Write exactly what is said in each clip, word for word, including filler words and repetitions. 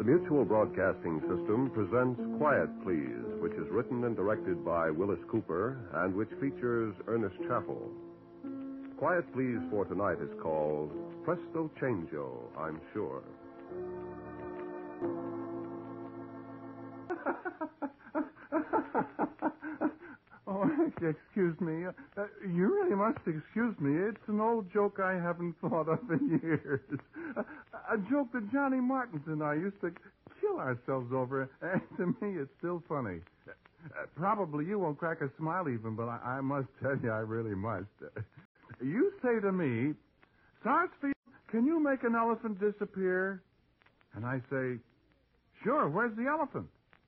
The Mutual Broadcasting System presents Quiet Please, which is written and directed by Willis Cooper and which features Ernest Chappell. Quiet Please for tonight is called Presto Changeo, I'm sure. Oh, excuse me. Uh, you really must excuse me. It's an old joke I haven't thought of in years. Uh, a joke that Johnny Martins and I used to kill ourselves over, and to me it's still funny. Uh, probably you won't crack a smile even, but I, I must tell you, I really must. Uh, you say to me, Sarsfield, can you make an elephant disappear? And I say, sure, where's the elephant?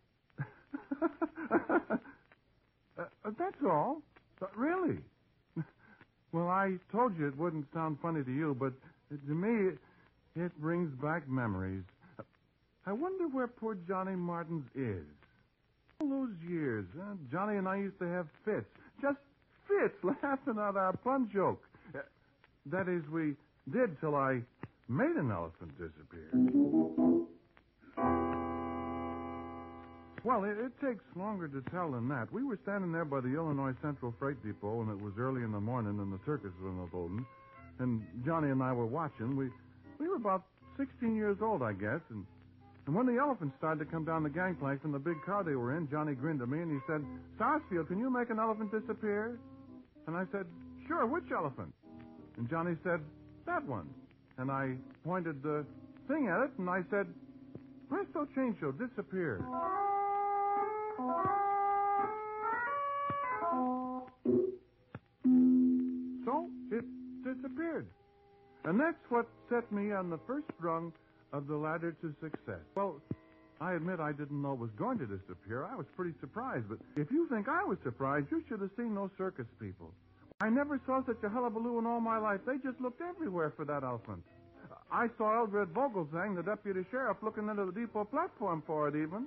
Uh, that's all. Uh, really? Well, I told you it wouldn't sound funny to you, but to me, it, it brings back memories. I wonder where poor Johnny Martins is. All those years, uh, Johnny and I used to have fits. Just fits, laughing at our pun joke. Uh, that is, we did till I made an elephant disappear. Well, it, it takes longer to tell than that. We were standing there by the Illinois Central Freight Depot, and it was early in the morning, and the circus was unfolding. And Johnny and I were watching. We we were about sixteen years old, I guess, and, and when the elephants started to come down the gangplank from the big car they were in, Johnny grinned at me, and he said, Sarsfield, can you make an elephant disappear? And I said, sure, which elephant? And Johnny said, that one. And I pointed the thing at it, and I said, Presto Changeo, disappear. So it disappeared. And that's what set me on the first rung of the ladder to success. Well, I admit I didn't know it was going to disappear. I was pretty surprised. But if you think I was surprised, you should have seen those circus people. I never saw such a hullabaloo in all my life. They just looked everywhere for that elephant. I saw Eldred Vogelsang, the deputy sheriff, looking into the depot platform for it even.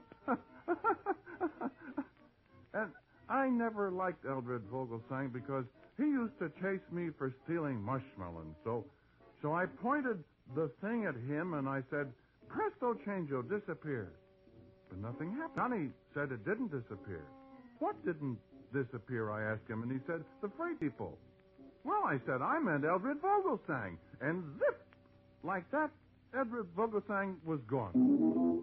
And I never liked Eldred Vogelsang because he used to chase me for stealing mushmelons. So, so I pointed the thing at him and I said, Presto Changeo, disappear. But nothing happened. Johnny said it didn't disappear. What didn't disappear, I asked him, and he said, the freight depot. Well, I said, I meant Eldred Vogelsang. And zip! Like that, Eldred Vogelsang was gone.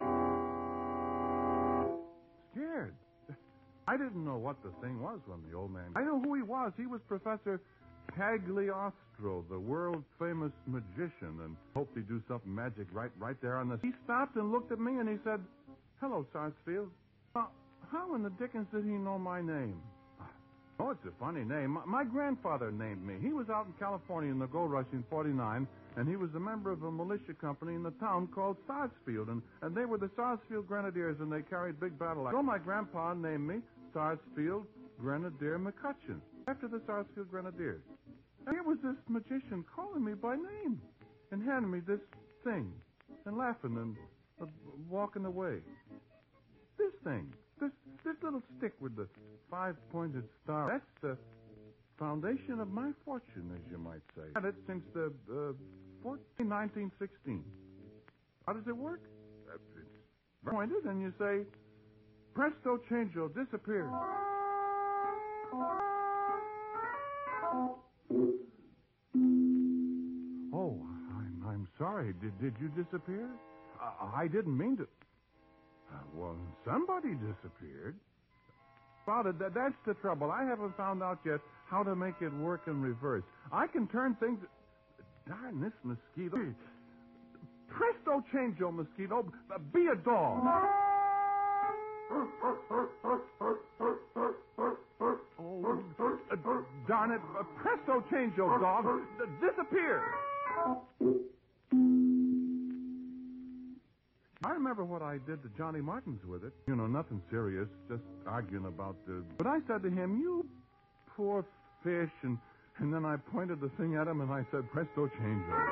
Scared. I didn't know what the thing was when the old man... I know who he was. He was Professor Cagliostro, the world-famous magician, and hoped he'd do something magic right right there on the... He stopped and looked at me, and he said, hello, Sarsfield. Uh, how in the dickens did he know my name? Oh, it's a funny name. My, my grandfather named me. He was out in California in the gold rush in forty-nine, and he was a member of a militia company in the town called Sarsfield, and, and they were the Sarsfield Grenadiers, and they carried big battle axes. So my grandpa named me Sarsfield Grenadier McCutcheon, after the Sarsfield Grenadiers. And here was this magician calling me by name and handing me this thing and laughing and uh, walking away. This thing, this this little stick with the five-pointed star, that's the foundation of my fortune, as you might say. I've had it since the uh, nineteen sixteen. How does it work? Uh, it's pointed, and you say, Presto Changeo, disappear. Oh, I'm, I'm sorry. Did, did you disappear? Uh, I didn't mean to. Uh, well, somebody disappeared. About it, that, that's the trouble. I haven't found out yet how to make it work in reverse. I can turn things... Darn this mosquito. Presto Changeo, mosquito. Uh, be a dog. Oh, uh, darn it. Uh, Presto Changeo, dog. Uh, disappear. I remember what I did to Johnny Martins with it. You know, nothing serious, just arguing about the... But I said to him, you poor fish, and, and then I pointed the thing at him, and I said, Presto Changeo.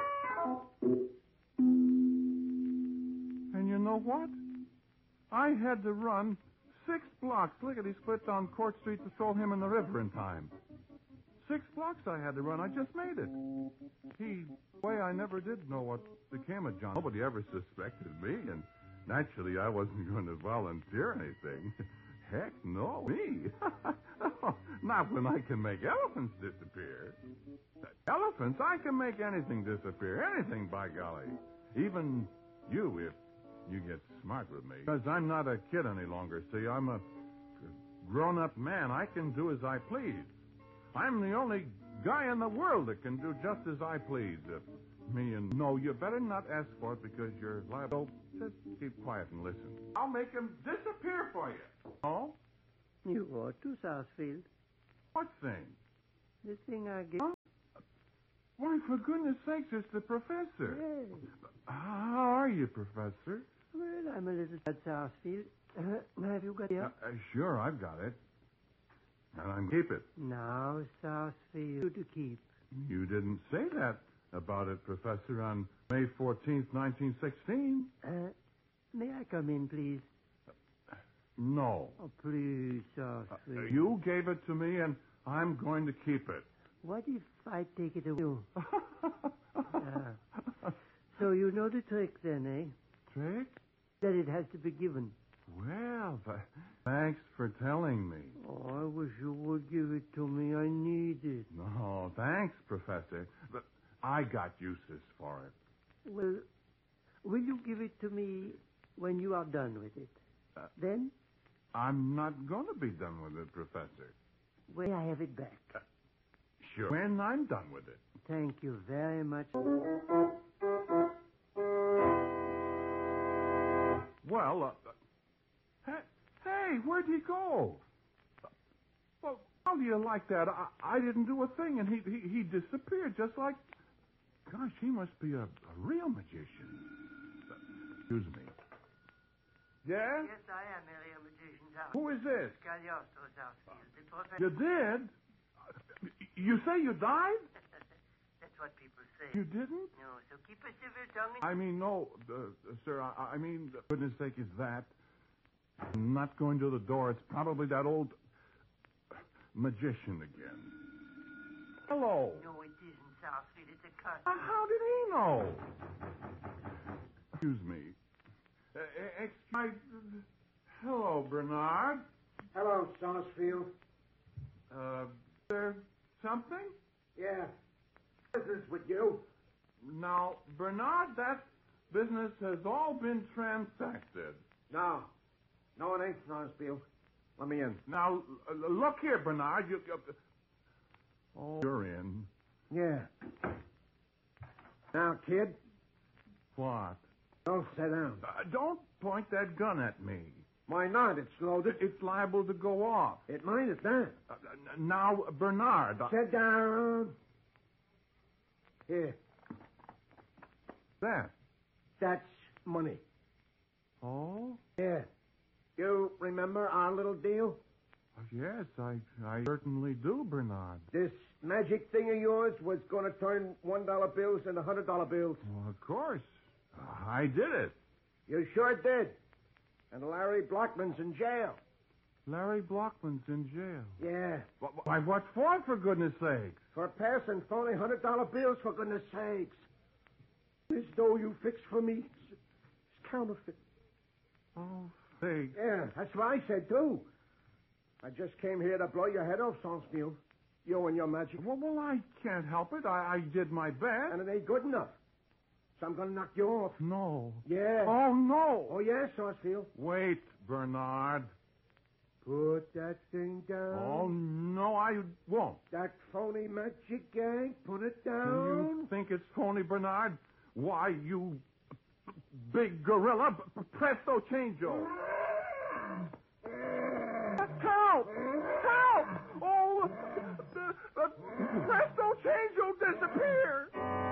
And you know what? I had to run six blocks, lickety-split down Court Street to throw him in the river in time. Six blocks I had to run. I just made it. He, way I never did know what became of John. Nobody ever suspected me, and Naturally, I wasn't going to volunteer anything. Heck, no, me. Not when I can make elephants disappear. Elephants, I can make anything disappear. Anything, by golly. Even you, if you get smart with me. Because I'm not a kid any longer, see. I'm a grown-up man. I can do as I please. I'm the only guy in the world that can do just as I please. If me and... No, you better not ask for it because you're liable. Just keep quiet and listen. I'll make him disappear for you. Oh? You ought to, Sarsfield. What thing? The thing I gave... Huh? Why, for goodness sakes, it's the professor. Yes. How are you, Professor? Well, I'm a little sad, Sarsfield. Uh, have you got it? Uh, uh, sure, I've got it. And I'm keep it. Now, Sarsfield, you to keep. You didn't say that about it, Professor, on May fourteenth, nineteen sixteen. Uh, may I come in, please? No. Oh, please, Uh, Sarsfield. you gave it to me, and I'm going to keep it. What if I take it away? uh, so you know the trick, then, eh? Trick? That it has to be given. Well, th- thanks for telling me. Oh, I wish you would give it to me. I need it. No, thanks, Professor. But I got uses for it. Well, will you give it to me when you are done with it? Uh, then? I'm not going to be done with it, Professor. When I have it back. Uh, sure. When I'm done with it. Thank you very much. Well, uh, hey, hey, where'd he go? Well, how do you like that? I, I didn't do a thing, and he, he he disappeared just like... Gosh, he must be a, a real magician. Uh, excuse me. Yeah? Yes, I am a real magician's house. Who is this? Cagliostro's house. The professor... You did? Uh, You say you died? That's what people say. You didn't? No, so keep a civil tongue. I mean, no, uh, sir, I, I mean, for goodness sake, is that... I'm not going to the door. It's probably that old magician again. Hello. No, it isn't, Sarsfield. It's a cut. Uh, how did he know? Excuse me. Uh, ex- my, hello, Bernard. Hello, Sarsfield. Uh, there something? Yeah. Business with you. Now, Bernard, that business has all been transacted. No. No, it ain't, Sarsfield. Let me in. Now, uh, look here, Bernard. You, you, oh, you're in. Yeah. Now, kid, What? don't sit down. Uh, don't point that gun at me. Why not? It's loaded. It's liable to go off. It might at that. Uh, n- now, Bernard. I- Sit down. Here. that. That's money. Oh? Yeah. You remember our little deal? Yes, I, I certainly do, Bernard. This magic thing of yours was going to turn one dollar bills into one hundred dollar bills. Well, of course. I did it. You sure did. And Larry Blockman's in jail. Larry Blockman's in jail. Yeah. Wh- Why, what for, for goodness sakes? For passing phony one hundred dollar bills, for goodness sakes. This dough you fixed for me, it's, it's counterfeit. Oh, sakes. Yeah, that's what I said, too. I just came here to blow your head off, Sarsfield. You and your magic. Well, well, I can't help it. I, I did my best. And it ain't good enough. So I'm going to knock you off. No. Yeah. Oh, no. Oh, yes, Sarsfield. Wait, Bernard. Put that thing down. Oh, no, I won't. That phony magic gang, put it Do down. you think it's phony, Bernard? Why, you big gorilla. B- presto changeo. Help! Help! Oh, the, the presto changeo disappeared.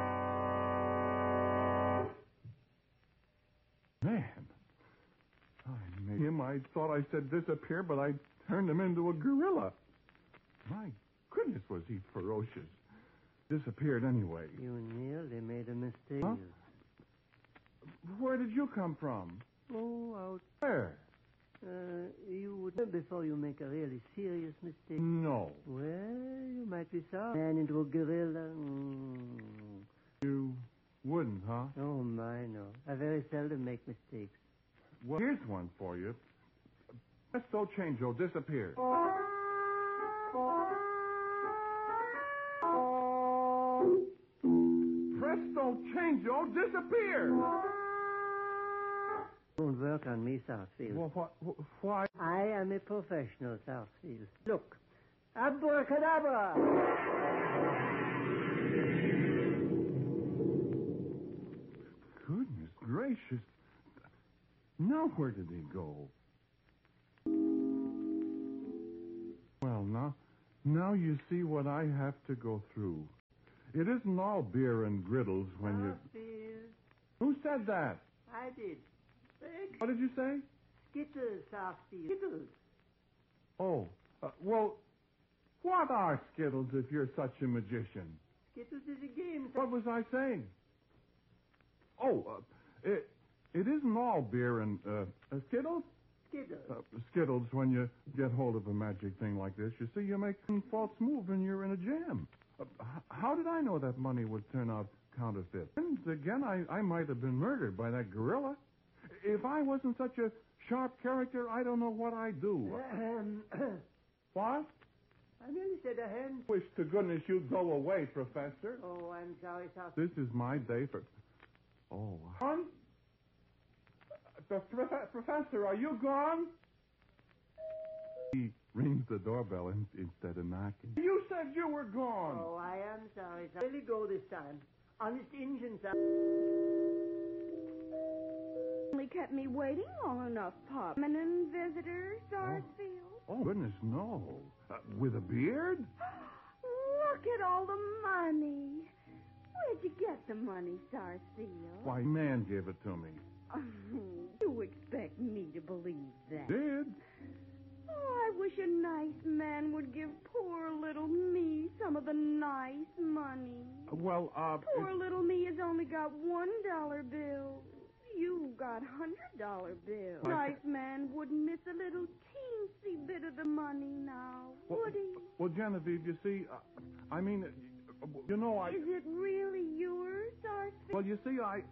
Man, I made him. I thought I said disappear, but I turned him into a gorilla. My goodness, was he ferocious. Disappeared anyway. You nearly made a mistake. Huh? Where did you come from? Oh, out. Where? Uh, you would know before you make a really serious mistake. No. Well, you might be sorry. Man into a gorilla. Mm. You wouldn't, huh? Oh, my, no. I very seldom make mistakes. Well, here's one for you. Presto Changeo disappeared. Presto Changeo disappeared. Don't work on me, Southfield. Well, what, why? I am a professional, Southfield. Look. Abracadabra! Goodness gracious. Now where did he go? Well, now, now you see what I have to go through. It isn't all beer and griddles when you... Southfield. Who said that? I did. Big What did you say? Skittles, Southfield. Skittles. Oh, uh, well, what are Skittles if you're such a magician? Skittles is a game. What was I saying? Oh, uh, it, it isn't all beer and uh, uh, Skittles? Skittles. Uh, Skittles, when you get hold of a magic thing like this, you see, you make a false move and you're in a jam. Uh, h- how did I know that money would turn out counterfeit? And again, I, I might have been murdered by that gorilla. If I wasn't such a sharp character, I don't know what I'd do. Ahem. What? I merely said a hen. Wish to goodness you'd go away, Professor. Oh, I'm sorry, Southfield. This is my day for... Oh. Gone? Uh, prof- Professor, are you gone? He rings the doorbell in, instead of knocking. You said you were gone. Oh, I am sorry, sir. Really go this time. Honest Injun, sir. Only kept me waiting long enough, Pop. Permanent visitor, Sarsfield. Oh, goodness, no. Uh, with a beard? Look at all the money. Where'd you get the money, Sarsfield? Why, man gave it to me. You expect me to believe that? Did? Oh, I wish a nice man would give poor little me some of the nice money. Uh, well, uh... Poor it- little me has only got one dollar bill. You got hundred dollar bills. I- Nice man wouldn't miss a little teensy bit of the money now, well, would he? well, Genevieve, you see, uh, I mean, uh, you know, I... Is it really yours, Sarsfield? Well, you see, I...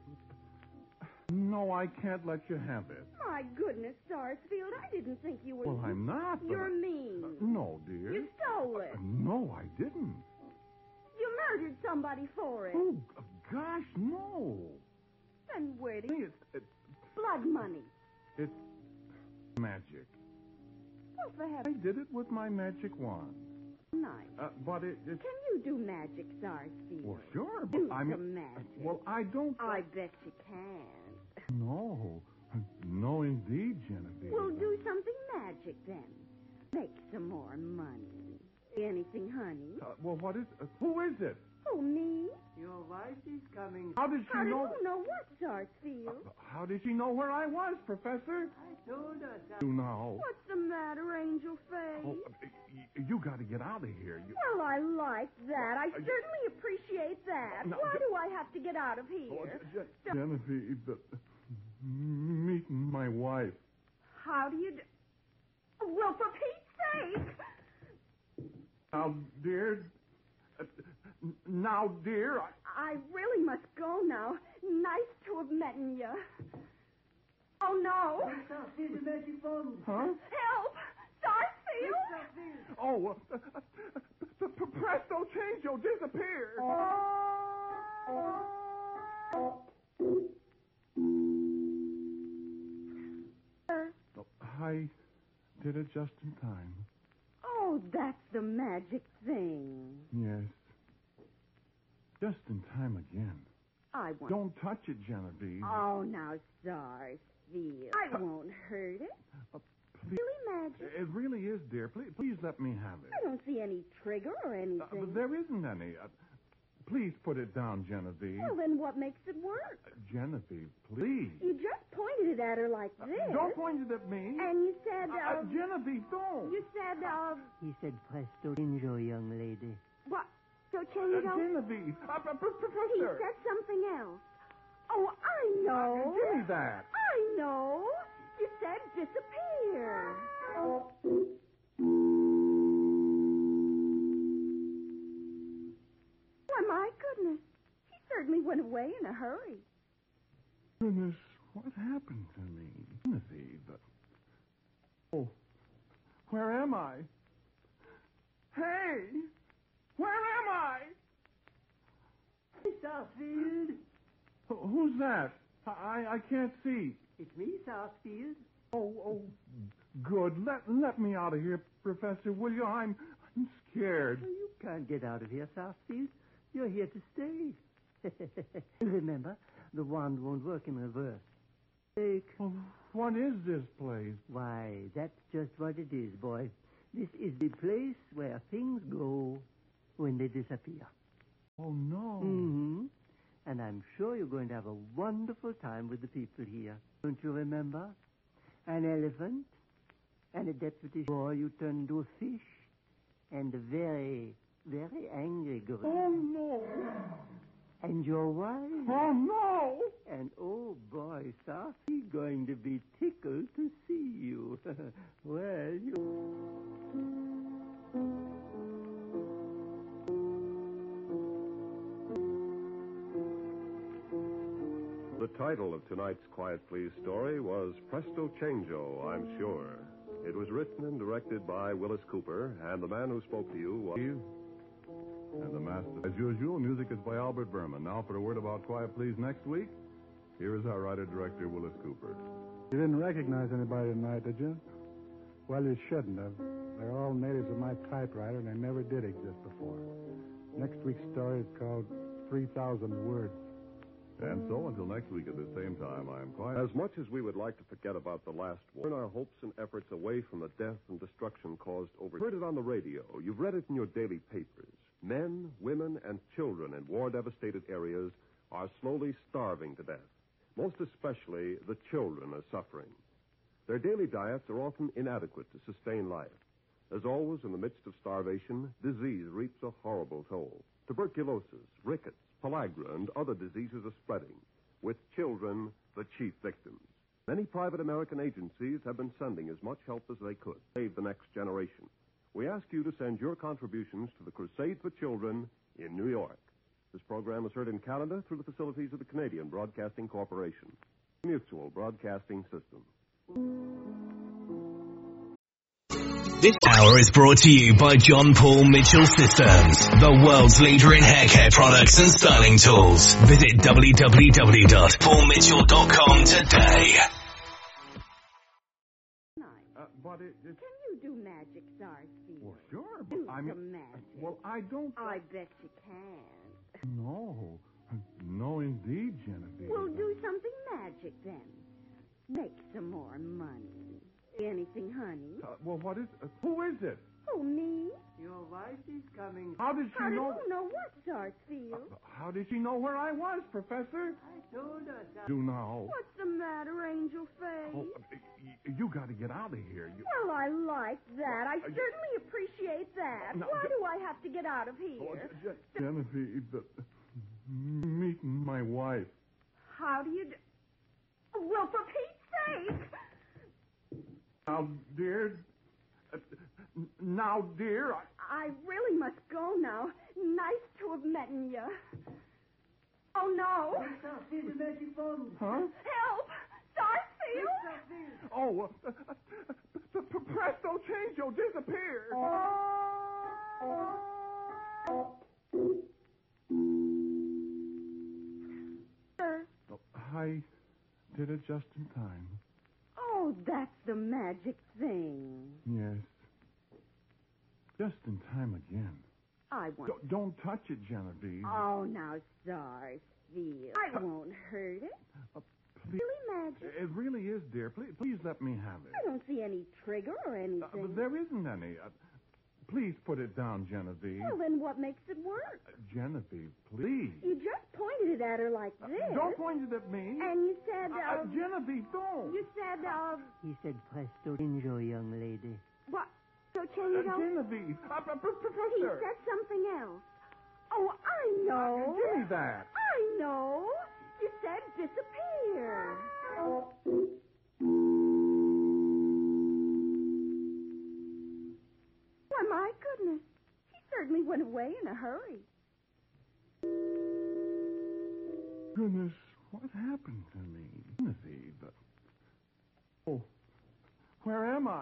No, I can't let you have it. My goodness, Sarsfield, I didn't think you were... Well, I'm not. but You're I- mean. Uh, no, dear. You stole it. Uh, no, I didn't. You murdered somebody for it. Oh, g- gosh, no. Then where did See, you... it's, it's, Blood money. it's magic. Well, for I heaven's did it with my magic wand. nice. Uh, but it, it... Can you do magic, Sarsfield? Well, sure, but Do I mean... some magic. Well, I don't... I bet you can. No. No, indeed, Genevieve. We'll do something magic then. Make some more money. Anything, honey? Uh, well, what is... Uh, who is it? Oh, me? Your wife is coming. How did she How did know... you know what, Sarsfield? Uh, how did she know where I was, Professor? I told her, sir. You know. What's the matter, Angel Face? Oh, uh, y- you got to get out of here. You... Well, I like that. I Uh, you- certainly appreciate that. Now, Why Je- do I have to get out of here? Oh, Je- Je- Genevieve, uh, meeting my wife. How do you do... Well, for Pete's sake! Now, dear... Uh, n- now, dear, I... I really must go now. Nice to have met you. Oh, no. Southfield, the magic wand. Huh? Help! Sarsfield! Southfield. Oh, uh, uh, uh, uh, Presto Changeo disappeared. Sir. Oh, I did it just in time. Oh, that's the magic thing. Yes. Just in time again. I won't. Don't touch it, Genevieve. Oh, now, Sarsfield. I won't hurt it. Uh, please. Really magic. It really is, dear. Please, please let me have it. I don't see any trigger or anything. Uh, but there isn't any. Uh, please put it down, Genevieve. Well, then what makes it work? Uh, Genevieve, please. You just pointed it at her like Uh, this. don't point it at me. And you said, Uh, uh, uh, Genevieve, don't. you said, uh, He said, Presto Changeo, young lady. what? So Uh, Changeo? Genevieve. Uh, uh, Pro- He Professor. said something else. Oh, I know. Give me that. I know. You said disappear. Why, my goodness. He certainly went away in a hurry. Goodness, what happened to me? Timothy, but... Oh, where am I? Hey! Where am I? Hey, Southfield. Who- Who's that? I, I can't see. It's me, Southfield. Oh, oh, good. Let let me out of here, Professor, will you? I'm I'm scared. Well, you can't get out of here, Southfield. You're here to stay. Remember, the wand won't work in reverse. Take. Oh, what is this place? Why, that's just what it is, boy. This is the place where things go when they disappear. Oh, no. Mm-hmm. And I'm sure you're going to have a wonderful time with the people here. Don't you remember? An elephant, and a deputy boy you turned into a fish, and a very, very angry girl. Oh, no. And your wife. Oh, no. And, oh, boy, sir, he's going to be tickled to see you. Well, you... The title of tonight's Quiet Please story was Presto Changeo, I'm sure. It was written and directed by Willis Cooper, and the man who spoke to you was... And the master, as usual, music is by Albert Berman. Now for a word about Quiet Please next week, here is our writer-director, Willis Cooper. You didn't recognize anybody tonight, did you? Well, you shouldn't have. They're all natives of my typewriter, and they never did exist before. Next week's story is called three thousand Words. And so, until next week at the same time, I'm quiet. As much as we would like to forget about the last war, turn our hopes and efforts away from the death and destruction caused over... You've heard it on the radio. You've read it in your daily papers. Men, women, and children in war-devastated areas are slowly starving to death. Most especially, the children are suffering. Their daily diets are often inadequate to sustain life. As always, in the midst of starvation, disease reaps a horrible toll. Tuberculosis, rickets, pellagra, and other diseases are spreading, with children the chief victims. Many private American agencies have been sending as much help as they could to save the next generation. We ask you to send your contributions to the Crusade for Children in New York. This program is heard in Canada through the facilities of the Canadian Broadcasting Corporation, Mutual Broadcasting System. This hour is brought to you by John Paul Mitchell Systems, the world's leader in hair care products and styling tools. Visit w w w dot paul mitchell dot com today. Uh, but it, it's... Can you do magic, Sarsfield? Well, sure, but Do I mean... some magic. Well, I don't... I bet you can. No. No, indeed, Genevieve. We'll do something magic then. Make some more money. Anything, honey? Uh, well, what is... Uh, who is it? Oh, me? Your wife is coming. How did she How did know... you know what, Sarsfield? Uh, how did she know where I was, Professor? I told her, sir. Do now. What's the matter, Angel Face? Oh, uh, y- you got to get out of here. You... Well, I like that. I Uh, you- certainly appreciate that. No, Why Ge- do I have to get out of Oh, here? Ge- Ge- Genevieve, uh, meeting my wife. How do you do... Well, for Pete's sake! Now, dear... Uh, now, dear... I... I really must go now. Nice to have met you. Oh, no. Southfield, the magic bomb. Huh? Help! Sarsfield! Oh, uh, uh, uh, uh, Presto Changeo disappeared. Sir. Oh, I did it just in time. Oh, that's the magic thing. Yes. Just in time again. I want... Don't, don't touch it, Genevieve. Oh, now, Sarsfield. I won't hurt it. Uh, please. Really magic. It really is, dear. Please, please let me have it. I don't see any trigger or anything. Uh, but there isn't any. Uh, please put it down, Genevieve. Well, then what makes it work? Uh, Genevieve, please. You just pointed it at her like this. Uh, don't point it at me. And you said, Uh, uh... uh, Genevieve, don't. You said, uh... He said, Presto Changeo, young lady. What? So Uh, Changeo? Genevieve. Uh, uh, He Professor. said something else. Oh, I know. Give me that. I know. You said disappear. Why, my goodness. He certainly went away in a hurry. Goodness, what happened to me? Genevieve. am I?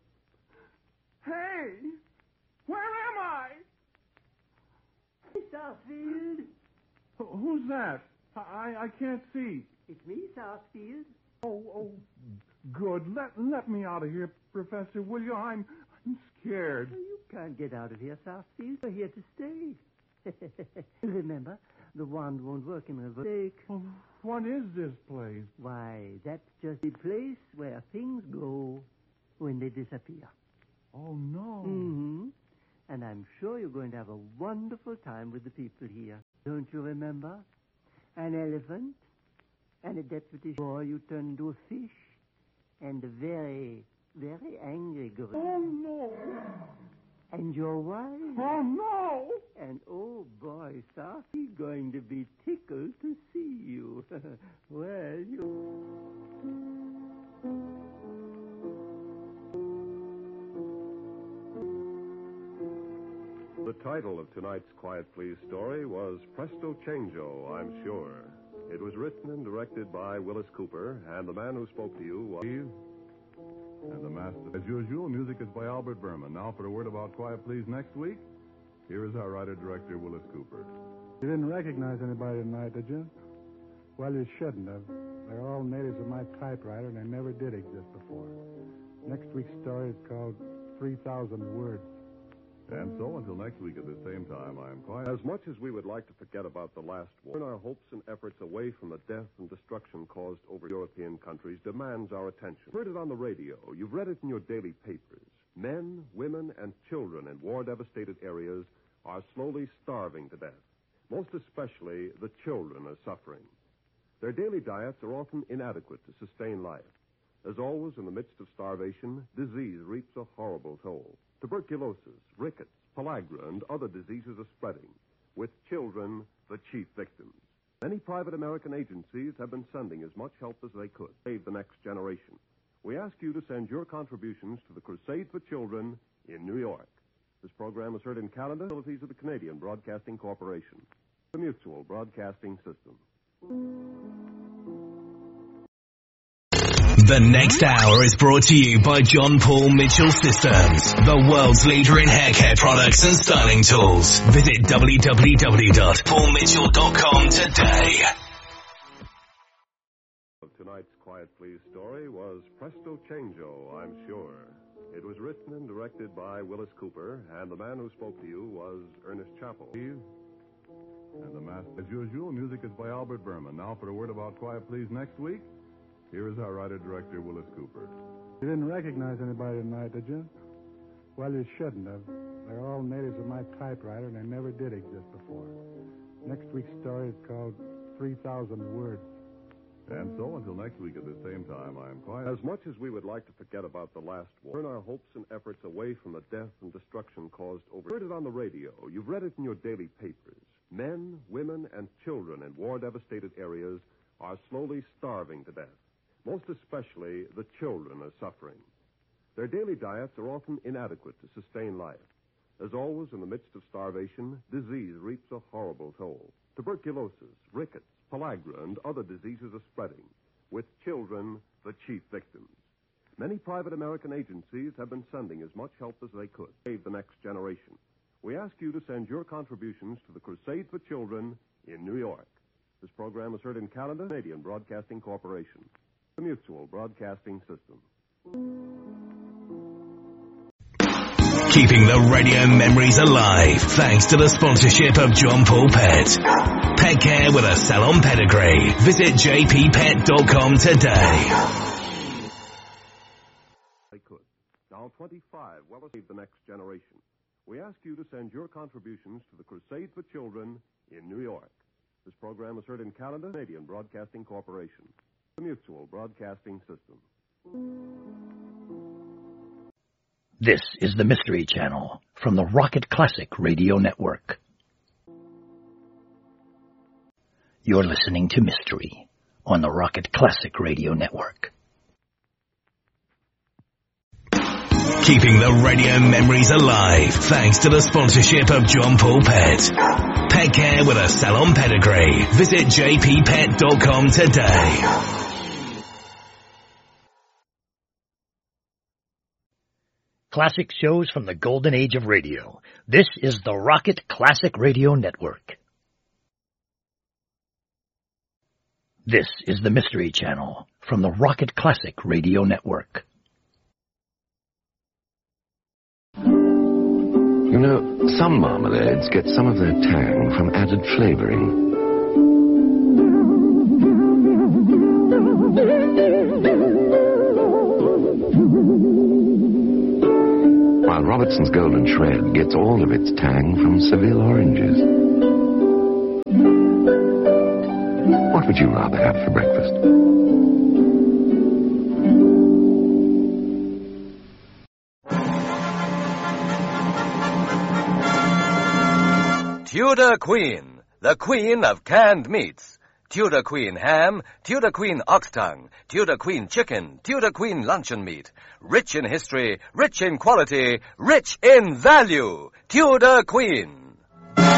Hey! Where am I? Hey, Southfield. Wh- Who's that? I, I can't see. It's me, Southfield. Oh, oh, good. Let let me out of here, Professor, will you? I'm I'm scared. Well, you can't get out of here, Southfield. We're here to stay. Remember, the wand won't work in reverse. Oh, what is this place? Why, that's just the place where things go when they disappear. Oh, no. Mm-hmm. And I'm sure you're going to have a wonderful time with the people here. Don't you remember? An elephant, and a deputy boy you turned into a fish, and a very, very angry gorilla. Oh, no. And your wife. Oh, no. And, oh, boy, sir, he's going to be tickled to see you. Well, you... The title of tonight's Quiet Please story was Presto Changeo, I'm sure. It was written and directed by Willis Cooper, and the man who spoke to you was... Steve. And the master. As usual, music is by Albert Berman. Now for a word about Quiet Please next week, here is our writer-director, Willis Cooper. You didn't recognize anybody tonight, did you? Well, you shouldn't have. They're all natives of my typewriter, and they never did exist before. Next week's story is called three thousand Words. And so, until next week at the same time, I'm quiet. As much as we would like to forget about the last war, our hopes and efforts away from the death and destruction caused over European countries demands our attention. You've heard it on the radio. You've read it in your daily papers. Men, women, and children in war-devastated areas are slowly starving to death. Most especially, the children are suffering. Their daily diets are often inadequate to sustain life. As always, in the midst of starvation, disease reaps a horrible toll. Tuberculosis, rickets, pellagra, and other diseases are spreading, with children the chief victims. Many private American agencies have been sending as much help as they could to save the next generation. We ask you to send your contributions to the Crusade for Children in New York. This program is heard in Canada, facilities of the Canadian Broadcasting Corporation, the Mutual Broadcasting System. The next hour is brought to you by John Paul Mitchell Systems, the world's leader in hair care products and styling tools. Visit w w w dot paul mitchell dot com today. Tonight's Quiet Please story was Presto Changeo, I'm sure. It was written and directed by Willis Cooper, and the man who spoke to you was Ernest Chappell. Steve. And the master. As usual, music is by Albert Berman. Now for a word about Quiet Please next week, here is our writer-director, Willis Cooper. You didn't recognize anybody tonight, did you? Well, you shouldn't have. They're all natives of my typewriter, and they never did exist before. Next week's story is called three thousand Words. And so, until next week at the same time, I'm quiet. As much as we would like to forget about the last war, turn our hopes and efforts away from the death and destruction caused over... You've heard it on the radio. You've read it in your daily papers. Men, women, and children in war-devastated areas are slowly starving to death. Most especially, the children are suffering. Their daily diets are often inadequate to sustain life. As always, in the midst of starvation, disease reaps a horrible toll. Tuberculosis, rickets, pellagra, and other diseases are spreading, with children the chief victims. Many private American agencies have been sending as much help as they could to save the next generation. We ask you to send your contributions to the Crusade for Children in New York. This program is heard in Canada, Canadian Broadcasting Corporation, the Mutual Broadcasting System. Keeping the radio memories alive thanks to the sponsorship of John Paul Pet. Pet care with a salon pedigree. Visit j p pet dot com today. They could. Now twenty-five, well, to save the next generation. We ask you to send your contributions to the Crusade for Children in New York. This program is heard in Canada, Canadian Broadcasting Corporation, the Mutual Broadcasting System. This is the Mystery Channel from the Rocket Classic Radio Network. You're listening to Mystery on the Rocket Classic Radio Network. Keeping the radio memories alive thanks to the sponsorship of John Paul Pet. Pet care with a salon pedigree. Visit j p pet dot com today. Classic shows from the golden age of radio. This is the Rocket Classic Radio Network. This is the Mystery Channel from the Rocket Classic Radio Network. You know, some marmalades get some of their tang from added flavoring. While Robertson's Golden Shred gets all of its tang from Seville oranges. What would you rather have for breakfast? Tudor Queen, the queen of canned meats. Tudor Queen ham, Tudor Queen ox tongue, Tudor Queen chicken, Tudor Queen luncheon meat. Rich in history, rich in quality, rich in value. Tudor Queen.